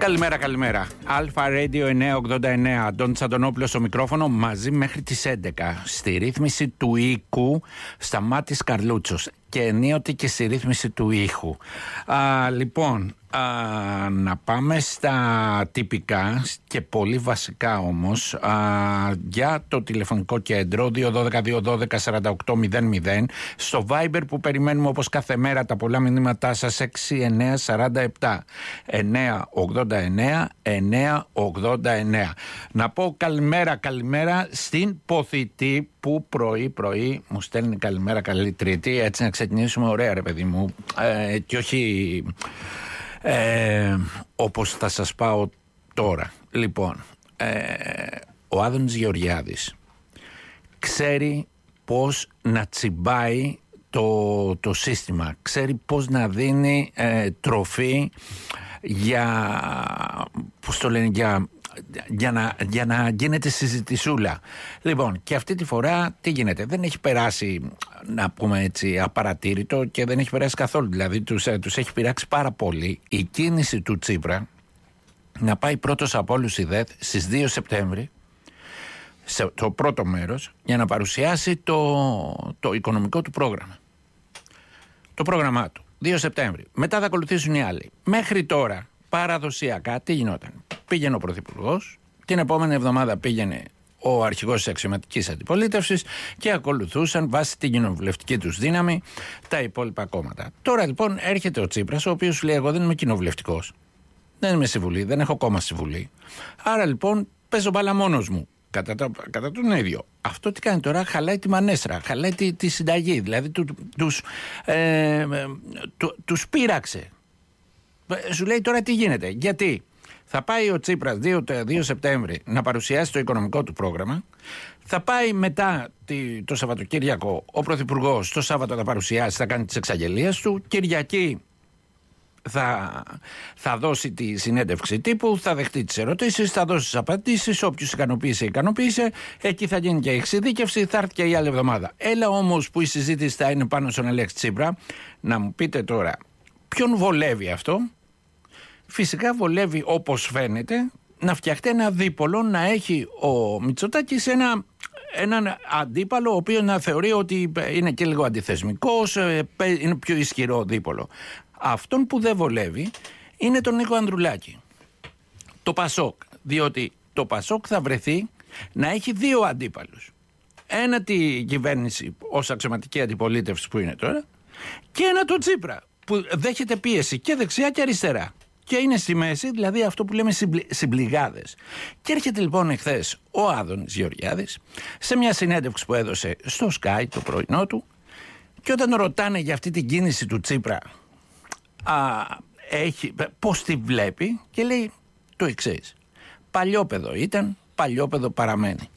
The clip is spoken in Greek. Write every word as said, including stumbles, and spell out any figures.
Καλημέρα, καλημέρα. Αλφα Radio εννιακόσια ογδόντα εννέα. Αντώνης Αντωνόπουλος στο μικρόφωνο, μαζί μέχρι τις έντεκα. Στη ρύθμιση του οίκου, Σταμάτης Καρλούτσος. Και ενίοτε και στη ρύθμιση του ήχου. Α, λοιπόν, α, να πάμε στα τυπικά και πολύ βασικά όμως α, για το τηλεφωνικό κέντρο δύο ένα δύο δύο ένα δύο σαράντα οκτώ μηδέν μηδέν, στο Viber που περιμένουμε όπως κάθε μέρα τα πολλά μηνύματά σας έξι εννιά σαράντα επτά εννιακόσια ογδόντα εννέα εννιακόσια ογδόντα εννέα. Να πω καλημέρα καλημέρα στην Ποθητή που πρωί πρωί μου στέλνει καλημέρα, καλή Τρίτη, έτσι να ξεκινήσουμε ωραία ρε παιδί μου, ε, και όχι ε, όπως θα σας πάω τώρα. Λοιπόν, ε, ο Άδωνης Γεωργιάδης ξέρει πώς να τσιμπάει το, το σύστημα, ξέρει πώς να δίνει ε, τροφή για, πώς το λένε, για Για να, για να γίνεται συζητησούλα. Λοιπόν, και αυτή τη φορά τι γίνεται? Δεν έχει περάσει, να πούμε έτσι, απαρατήρητο και δεν έχει περάσει καθόλου. Δηλαδή τους, τους έχει πειράξει πάρα πολύ η κίνηση του Τσίπρα να πάει πρώτος από όλους η ΔΕΘ στις δύο Σεπτέμβρη, σε το πρώτο μέρος, για να παρουσιάσει το, το οικονομικό του πρόγραμμα. Το πρόγραμμά του, δύο Σεπτέμβρη. Μετά θα ακολουθήσουν οι άλλοι. Μέχρι τώρα παραδοσιακά τι γινόταν? Πήγαινε ο Πρωθυπουργός, την επόμενη εβδομάδα πήγαινε ο αρχηγός της αξιωματικής αντιπολίτευσης και ακολουθούσαν βάσει την κοινοβουλευτική τους δύναμη τα υπόλοιπα κόμματα. Τώρα λοιπόν έρχεται ο Τσίπρας, ο οποίος λέει: εγώ δεν είμαι κοινοβουλευτικός, δεν είμαι στη Βουλή, δεν έχω κόμμα στη Βουλή. Άρα λοιπόν παίζω μπάλα μόνος μου. Κατά, το, κατά τον ίδιο. Αυτό τι κάνει τώρα? Χαλάει τη μανέστρα, χαλάει τη, τη συνταγή. Δηλαδή του, τους, ε, του, τους πείραξε. Σου λέει τώρα τι γίνεται? Γιατί θα πάει ο Τσίπρας δύο Σεπτέμβρη να παρουσιάσει το οικονομικό του πρόγραμμα. Θα πάει μετά το Σαββατοκύριακο ο Πρωθυπουργός, το Σάββατο θα παρουσιάσει, θα κάνει τις εξαγγελίες του. Κυριακή θα, θα δώσει τη συνέντευξη τύπου, θα δεχτεί τις ερωτήσεις, θα δώσει τις απαντήσεις. Όποιος ικανοποίησε, ικανοποίησε. Εκεί θα γίνει και η εξειδίκευση, θα έρθει και η άλλη εβδομάδα. Έλα όμως που η συζήτηση θα είναι πάνω στον Αλέξη Τσίπρα. Να μου πείτε τώρα, ποιον βολεύει αυτό? Φυσικά βολεύει, όπως φαίνεται, να φτιαχτεί ένα δίπολο, να έχει ο Μητσοτάκης ένα, έναν αντίπαλο, ο οποίος να θεωρεί ότι είναι και λίγο αντιθεσμικός, είναι πιο ισχυρό δίπολο. Αυτόν που δεν βολεύει είναι τον Νίκο Ανδρουλάκη, το Πασόκ, διότι το Πασόκ θα βρεθεί να έχει δύο αντίπαλους. Ένα τη κυβέρνηση ως αξιωματική αντιπολίτευση που είναι τώρα, και ένα το Τσίπρα που δέχεται πίεση και δεξιά και αριστερά. Και είναι στη μέση, δηλαδή αυτό που λέμε συμπληγάδες. Και έρχεται λοιπόν εχθές ο Άδωνης Γεωργιάδης σε μια συνέντευξη που έδωσε στο Sky το πρωινό του, και όταν ρωτάνε για αυτή την κίνηση του Τσίπρα, α, έχει, πώς τη βλέπει, και λέει το εξής: παλιόπαιδο ήταν, παλιόπαιδο παραμένει.